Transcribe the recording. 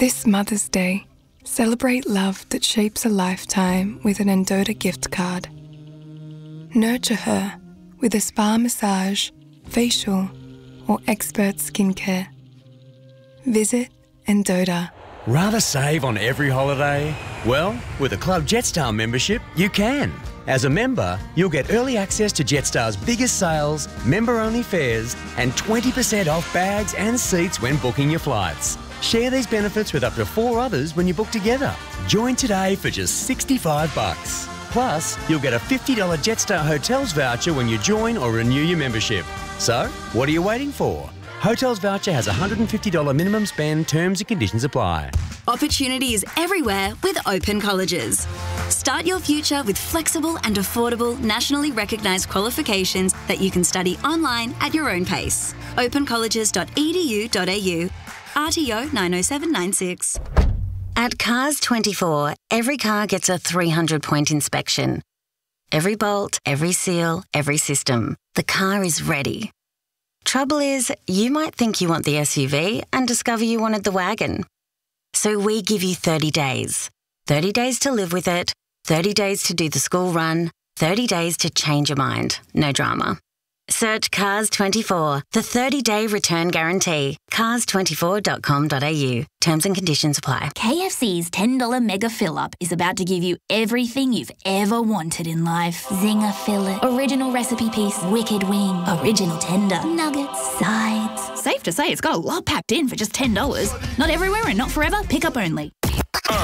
This Mother's Day, celebrate love that shapes a lifetime with an Endota gift card. Nurture her with a spa massage, facial, or expert skincare. Visit Endota. Rather save on every holiday? Well, with a Club Jetstar membership, you can. As a member, you'll get early access to Jetstar's biggest sales, member-only fares, and 20% off bags and seats when booking your flights. Share these benefits with up to 4 others when you book together. Join today for just $65. Plus, you'll get a $50 Jetstar Hotels voucher when you join or renew your membership. So, what are you waiting for? Hotels voucher has a $150 minimum spend. Terms and conditions apply. Opportunity is everywhere with Open Colleges. Start your future with flexible and affordable nationally recognised qualifications that you can study online at your own pace. opencolleges.edu.au. RTO 90796. At Cars 24, every car gets a 300-point inspection. Every bolt, every seal, every system. The car is ready. Trouble is, you might think you want the SUV and discover you wanted the wagon. So we give you 30 days. 30 days to live with it, 30 days to do the school run, 30 days to change your mind. No drama. Search Cars 24, the 30-day return guarantee. cars24.com.au. Terms and conditions apply. KFC's $10 Mega Fill-Up is about to give you everything you've ever wanted in life. Zinger fillet, original recipe piece, wicked wing, original tender, nuggets, sides. Safe to say it's got a lot packed in for just $10. Not everywhere and not forever. Pick up only.